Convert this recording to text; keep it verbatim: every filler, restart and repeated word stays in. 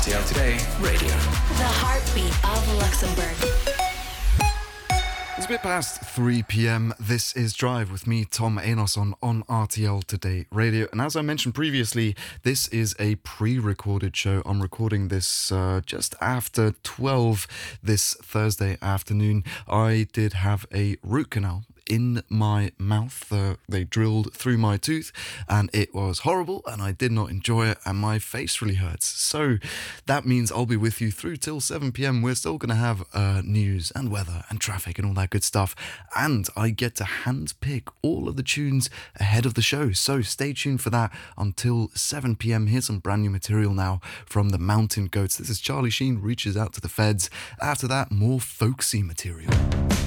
R T L Today Radio. The heartbeat of Luxembourg. It's a bit past three p.m. This is Drive with me, Tom Enos, on R T L Today Radio. And as I mentioned previously, this is a pre-recorded show. I'm recording this uh, just after twelve this Thursday afternoon. I did have a root canal in my mouth. Uh, they drilled through my tooth and it was horrible and I did not enjoy it and my face really hurts. So that means I'll be with you through till seven p.m. We're still going to have uh, news and weather and traffic and all that good stuff. And I get to handpick all of the tunes ahead of the show. So stay tuned for that until seven p.m. Here's some brand new material now from the Mountain Goats. This is Charlie Sheen, Reaches Out to the Feds. After that, more folksy material.